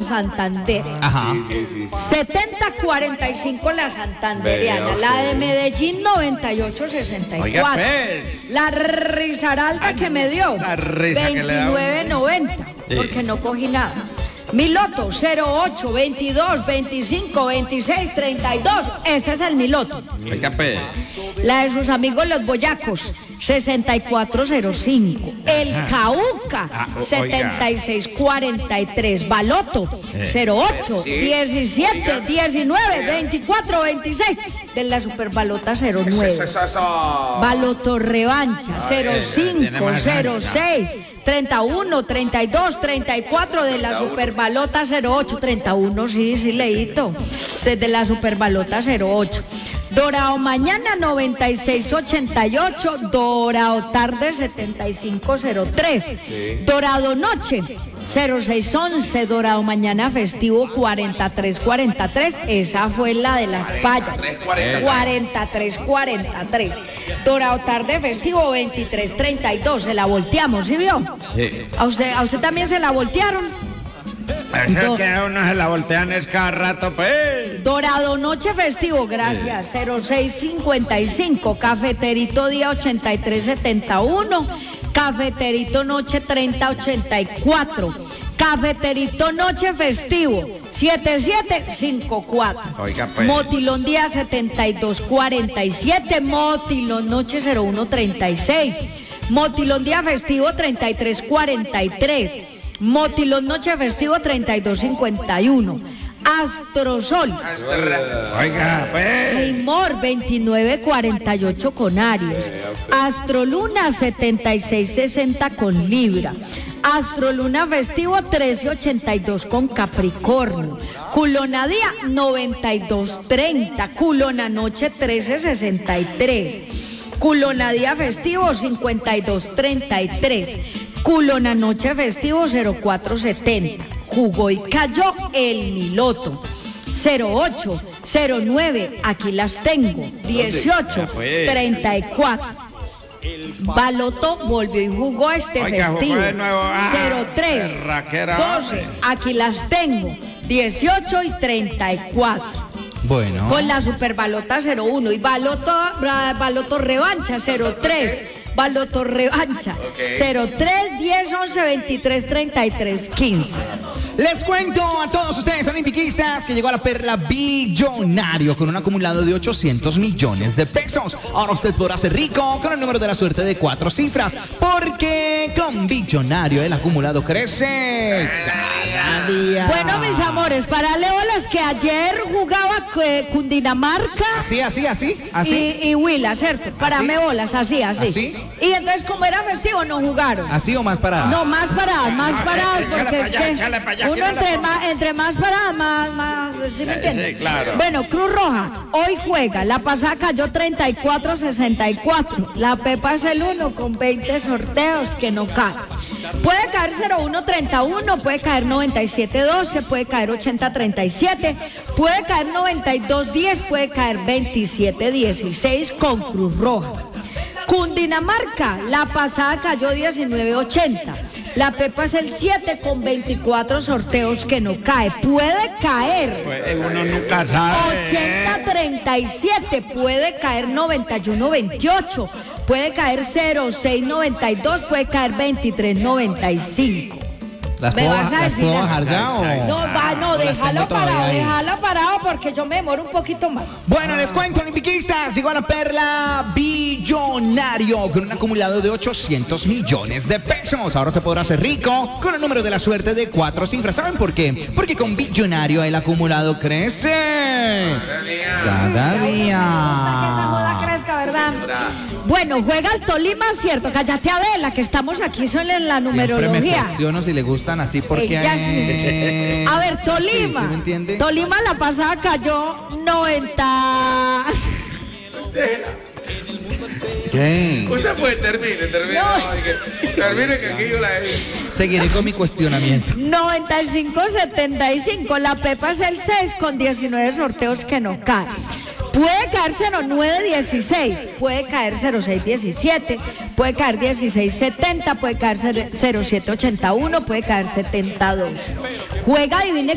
Santander. Ajá. 70-45 la santanderiana. La de Medellín 98-64. Oiga, pues. La Risaralda que me dio La risa que le da. 29-90. Sí. Porque no cogí nada. Mi loto 08, 22, 25, 26, 32. Ese es el mi loto. Oiga, pues. La de sus amigos los boyacos 6405. El Cauca 7643. Baloto 08, 17, 19, 24, 26. De la Superbalota 09. Baloto revancha 05, 06. 31, 32, 34 de la Superbalota 08, 31, sí, leíto, de la Superbalota 08. Dorado mañana 9688, Dorado tarde 7503, Dorado noche 0611, Dorado mañana festivo 4343, esa fue la de las payas, 4343, Dorado tarde festivo 2332, se la volteamos, ¿sí vio? Sí. ¿A usted también se la voltearon? Eso que a uno se la voltean es cada rato, pues. Dorado noche festivo, gracias. 0655, Cafeterito día 8371, Cafeterito noche 3084, Cafeterito noche festivo 7754. Oiga, pues. Motilón día 7247, Motilón noche 0136, Motilón día festivo 3343. Motilón noche festivo 3251. Astrosol. Oiga, pues. Neymor 2948 con Aries. Astroluna 7660 con Libra. Astroluna festivo 1382 con Capricornio. Culona día 9230. Culona noche 1363. Culona día festivo 5233. Culona noche festivo 0470. Jugó y cayó el Miloto. 08, 09, aquí las tengo. 18, 34. Baloto volvió y jugó este festivo. 03, 12, aquí las tengo. 18 y 34. Bueno. Con la Superbalota 01 y baloto revancha 03. Baloto revancha 03, 10, 11, 23, 33, 15. Les cuento a todos ustedes olimpiquistas que llegó a la perla billonario con un acumulado de 800 millones de pesos. Ahora usted podrá ser rico con el número de la suerte de 4 cifras, porque con billonario el acumulado crece cada día. Bueno, mis amores, parale bolas que ayer jugaba Cundinamarca. Así. Y Huila, ¿cierto? Parame bolas, así. ¿Así? Y entonces, como era festivo, no jugaron. ¿Así o más paradas? No, más paradas, porque es que uno entre más paradas, más, ¿sí me entiende? Sí, claro. Bueno, Cruz Roja, hoy juega, la pasada cayó 34-64, la Pepa es el 1 con 20 sorteos que no cae. Puede caer 01-31, puede caer 97-12, puede caer 80-37, puede caer 92-10, puede caer 27-16 con Cruz Roja. Cundinamarca, la pasada cayó 19-80. La Pepa es el 7 con 24 sorteos que no cae. Puede caer. Uno nunca sabe. 80-37, puede caer 91-28, puede caer 06-92, puede caer 23-95. ¿Las puedo bajar ya o...? No, déjalo parado porque yo me demoro un poquito más. Bueno, les cuento, olimpiquistas, llegó a la perla billonario con un acumulado de 800 millones de pesos. Ahora te podrás ser rico con el número de la suerte de 4 cifras. ¿Saben por qué? Porque con billonario el acumulado crece cada día. Que esa moda crezca, ¿verdad? Bueno, juega el Tolima, ¿cierto? Cállate, Adela, que estamos aquí solo en la numerología. Siempre me cuestiono si le gustan así porque... A ver, Tolima. ¿Sí me entiende? Tolima la pasada cayó 90... ¿Qué? Usted puede termine que aquí yo la he... Seguiré con mi cuestionamiento. 95-75, la Pepa es el 6 con 19 sorteos que no cae. Puede caer 09-16, puede caer 06-17, puede caer 16-70, puede caer 07-81, puede caer 72. Juega, adivine